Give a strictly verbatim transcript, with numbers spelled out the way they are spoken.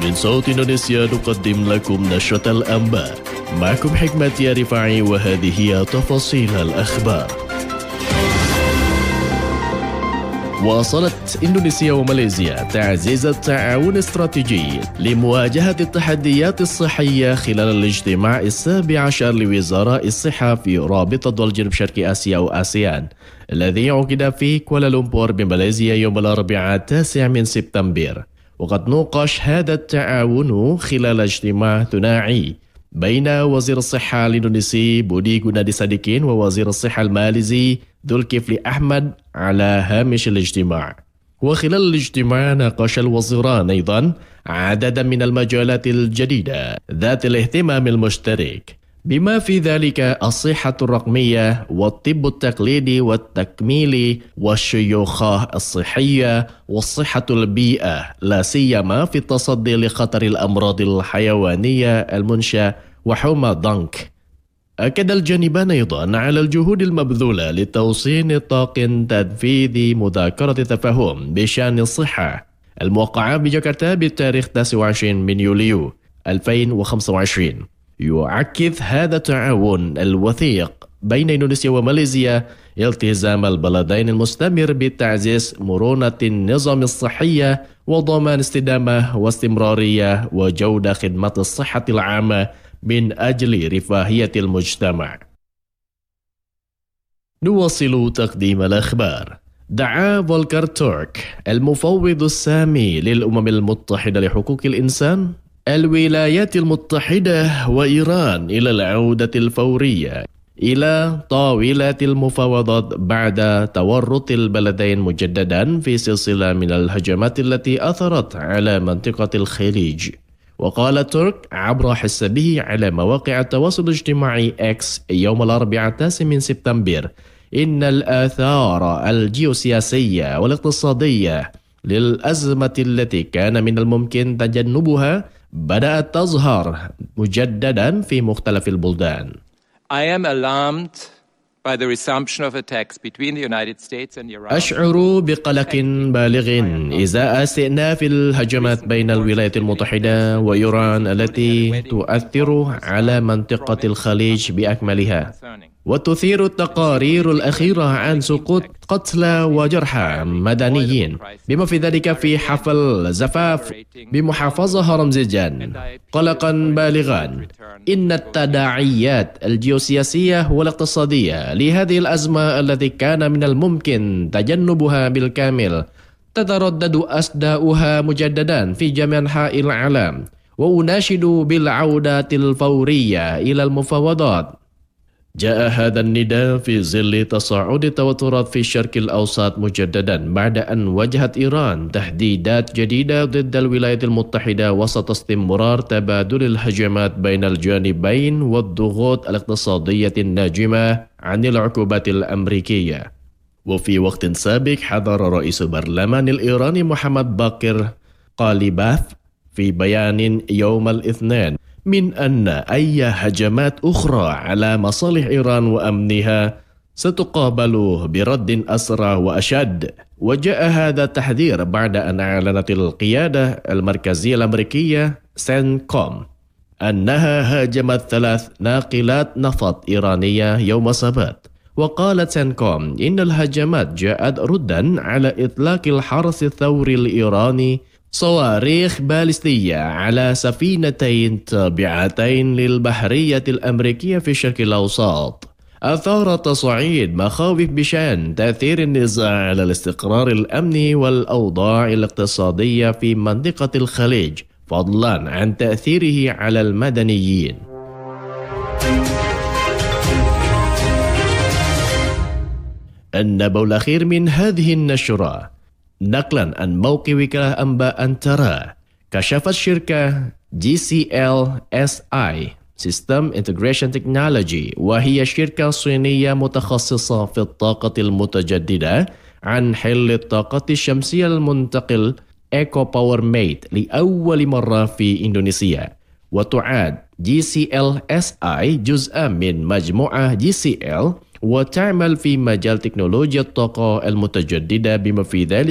من صوت إندونيسيا نقدم لكم نشرة الأنباء. معكم حكمة يا رفاعي وهذه هي تفاصيل الأخبار. واصلت إندونيسيا وماليزيا تعزيز التعاون الاستراتيجي لمواجهة التحديات الصحية خلال الاجتماع السابع عشر لوزراء الصحة في رابطة دول جنوب شرق آسيا أو آسيان الذي عقد في كوالالمبور بماليزيا يوم الأربعاء التاسع من سبتمبر. وقد نوقش هذا التعاون خلال اجتماع ثنائي بين وزير الصحة الإندونيسي بودي غوناديساديكين ووزير الصحة الماليزي ذو الكفل أحمد على هامش الاجتماع. وخلال الاجتماع ناقش الوزيران أيضا عددا من المجالات الجديدة ذات الاهتمام المشترك، بما في ذلك الصحة الرقمية والطب التقليدي والتكميلي والشيوخة الصحية والصحة البيئة، لا سيما في التصدي لخطر الأمراض الحيوانية المنشأة وحمى ضنك. أكد الجانبان أيضا على الجهود المبذولة لتوصيل نطاق تنفيذ مذكرة تفاهم بشأن الصحة الموقعة بجاكرتا بالتاريخ التاسع والعشرين من يوليو ألفين وخمسة وعشرين. يؤكد هذا التعاون الوثيق بين إندونيسيا وماليزيا التزام البلدين المستمر بتعزيز مرونة النظام الصحية وضمان استدامة واستمرارية وجودة خدمة الصحة العامة من أجل رفاهية المجتمع. نواصل تقديم الأخبار. دعا فولكر تورك المفوض السامي للأمم المتحدة لحقوق الإنسان الولايات المتحدة وإيران إلى العودة الفورية إلى طاولة المفاوضات بعد تورط البلدين مجددا في سلسلة من الهجمات التي أثرت على منطقة الخليج. وقال تورك عبر حسابه على مواقع التواصل الاجتماعي إكس يوم الأربعاء التاسع من سبتمبر إن الآثار الجيوسياسية والاقتصادية للأزمة التي كان من الممكن تجنبها بدأت تظهر مجددا في مختلف البلدان. I am alarmed by the resumption of attacks between the United States and Iran. أشعر بقلق بالغ إزاء استئناف الهجمات بين الولايات المتحدة وإيران التي تؤثر على منطقة الخليج بأكملها، وتثير التقارير الأخيرة عن سقوط قتلى وجرحى مدنيين، بما في ذلك في حفل زفاف بمحافظة هرمزجان، قلقا بالغا إن التداعيات الجيوسياسية والاقتصادية لهذه الأزمة التي كان من الممكن تجنبها بالكامل تتردد أصداؤها مجددا في جميع أنحاء العالم. وأناشد بالعودة الفورية إلى المفاوضات. جاء هذا النداء في ظل تصاعد التوترات في الشرق الأوسط مجددا بعد أن واجهت إيران تهديدات جديدة ضد الولايات المتحدة وسط استمرار تبادل الهجمات بين الجانبين والضغوط الاقتصادية الناجمة عن العقوبات الأمريكية. وفي وقت سابق حذر رئيس البرلمان الإيراني محمد باقر قاليباف في بيان يوم الاثنين من أن أي هجمات أخرى على مصالح إيران وأمنها ستقابل برد أسرع وأشد. وجاء هذا التحذير بعد أن أعلنت القيادة المركزية الأمريكية سينكوم أنها هاجمت ثلاث ناقلات نفط إيرانية يوم السبت. وقالت سينكوم إن الهجمات جاءت ردا على إطلاق الحرس الثوري الإيراني صواريخ باليستية على سفينتين تابعتين للبحرية الأمريكية في الشرق الأوسط، أثار تصعيد مخاوف بشأن تأثير النزاع على الاستقرار الأمني والأوضاع الاقتصادية في منطقة الخليج، فضلا عن تأثيره على المدنيين. النبأ الأخير من هذه النشرة نقلا عن موقع وكالة أنباء أنترا، كشفت شركة جي سي إل إس آي System Integration Technology، وهي شركة صينية متخصصة في الطاقة المتجددة، عن حل الطاقة الشمسية المنتقل إيكو باور ميت لأول مرة في إندونيسيا. وتعد جي سي إل إس آي جزءا من مجموعة جي سي إل وتعمل في مجال تكنولوجيا الطاقة المتجددة، بما في ذلك